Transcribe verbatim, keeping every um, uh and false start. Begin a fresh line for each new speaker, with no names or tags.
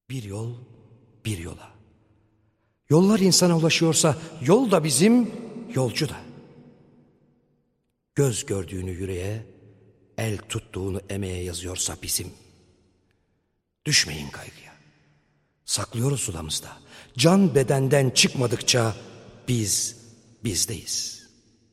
Bir yol, bir yola. Yollar insana ulaşıyorsa yol da bizim, yolcu da. Göz gördüğünü yüreğe, el tuttuğunu emeğe yazıyorsa bizim. Düşmeyin kaygıya. Saklıyoruz sulamızda. Can bedenden çıkmadıkça biz bizdeyiz.